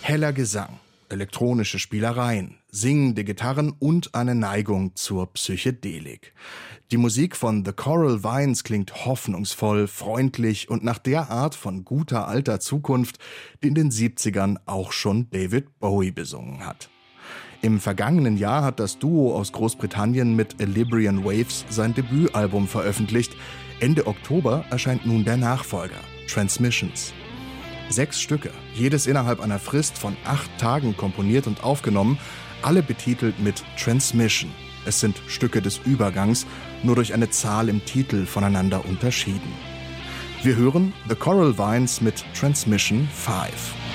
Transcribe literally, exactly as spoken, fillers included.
Heller Gesang, elektronische Spielereien, singende Gitarren und eine Neigung zur Psychedelik. Die Musik von The Coral Vines klingt hoffnungsvoll, freundlich und nach der Art von guter alter Zukunft, die in den siebzigern auch schon David Bowie besungen hat. Im vergangenen Jahr hat das Duo aus Großbritannien mit Librian Waves sein Debütalbum veröffentlicht. Ende Oktober erscheint nun der Nachfolger, Transmissions. Sechs Stücke, jedes innerhalb einer Frist von acht Tagen komponiert und aufgenommen, alle betitelt mit Transmission. Es sind Stücke des Übergangs, nur durch eine Zahl im Titel voneinander unterschieden. Wir hören The Coral Vines mit Transmission fünf.